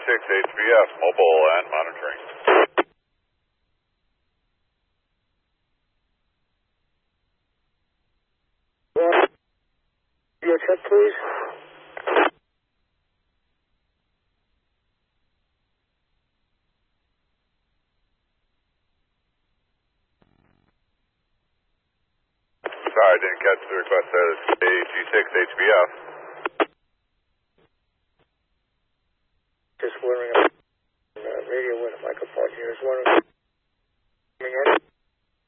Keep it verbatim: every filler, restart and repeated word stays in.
six H B F, mobile and monitoring. Your check, please. Sorry, I didn't catch the request. That is A G six H B F. Just wondering, uh, radio with a microphone here. Just wondering, coming in.